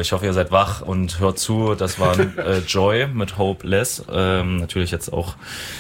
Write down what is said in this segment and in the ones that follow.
ich hoffe, ihr seid wach und hört zu. Das war Joy mit Hopeless. Natürlich jetzt auch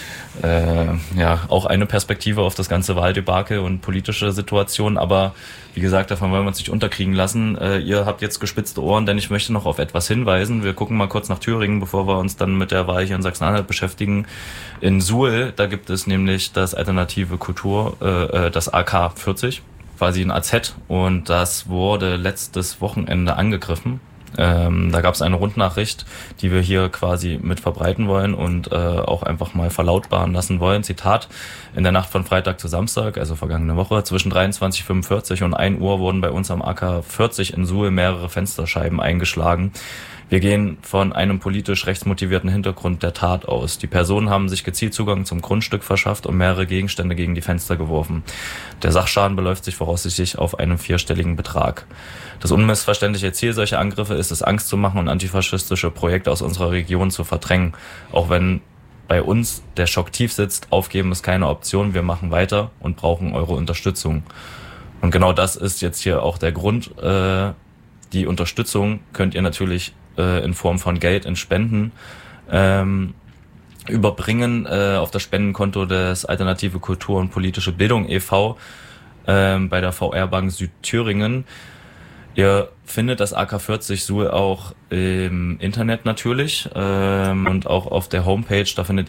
auch eine Perspektive auf das ganze Wahldebakel und politische Situation, aber wie gesagt, davon wollen wir uns nicht unterkriegen lassen. Ihr habt jetzt gespitzte Ohren, denn ich möchte noch auf etwas hinweisen. Wir gucken mal kurz nach Thüringen, bevor wir uns dann mit der Wahl hier in Sachsen-Anhalt beschäftigen. In Suhl, da gibt es nämlich das Alternative Kultur, das AK 40, quasi ein AZ, und das wurde letztes Wochenende angegriffen. Da gab es eine Rundnachricht, die wir hier quasi mit verbreiten wollen und auch einfach mal verlautbaren lassen wollen. Zitat: In der Nacht von Freitag zu Samstag, also vergangene Woche, zwischen 23:45 und 1 Uhr wurden bei uns am AK 40 in Suhl mehrere Fensterscheiben eingeschlagen. Wir gehen von einem politisch rechtsmotivierten Hintergrund der Tat aus. Die Personen haben sich gezielt Zugang zum Grundstück verschafft und mehrere Gegenstände gegen die Fenster geworfen. Der Sachschaden beläuft sich voraussichtlich auf einen 4-stelligen Betrag. Das unmissverständliche Ziel solcher Angriffe ist es, Angst zu machen und antifaschistische Projekte aus unserer Region zu verdrängen. Auch wenn bei uns der Schock tief sitzt, aufgeben ist keine Option. Wir machen weiter und brauchen eure Unterstützung. Und genau das ist jetzt hier auch der Grund. Die Unterstützung könnt ihr natürlich in Form von Geld in Spenden überbringen auf das Spendenkonto des Alternative Kultur und Politische Bildung e.V. Bei der VR Bank Südthüringen. Ihr findet das AK 40 Suhl auch im Internet natürlich und auch auf der Homepage. Da findet